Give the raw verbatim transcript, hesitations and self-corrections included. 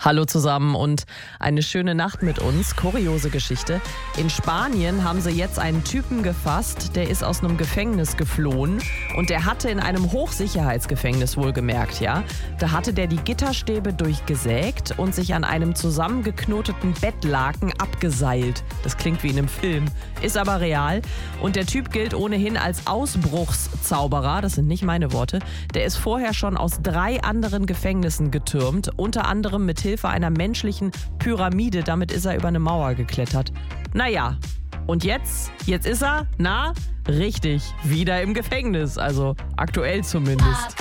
Hallo zusammen und eine schöne Nacht mit uns. Kuriose Geschichte. In Spanien haben sie jetzt einen Typen gefasst, der ist aus einem Gefängnis geflohen und der hatte in einem Hochsicherheitsgefängnis wohlgemerkt, ja. Da hatte der die Gitterstäbe durchgesägt und sich an einem zusammengeknoteten Bettlaken abgeseilt. Das klingt wie in einem Film, ist aber real. Und der Typ gilt ohnehin als Ausbruchszauberer, das sind nicht meine Worte. Der ist vorher schon aus drei anderen Gefängnissen getürmt, unter anderem mit Hilfe einer menschlichen Pyramide. Damit ist er über eine Mauer geklettert. Naja, und jetzt? Jetzt ist er, na, richtig, wieder im Gefängnis. Also aktuell zumindest.